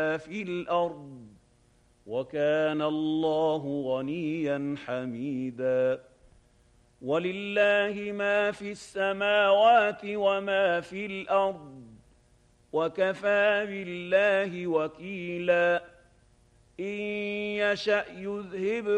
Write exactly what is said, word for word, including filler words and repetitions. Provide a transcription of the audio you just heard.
وما في الأرض وكان الله غنيا حميدا ولله ما في السماوات وما في الأرض وكفى بالله وكيلا إن يشأ يذهب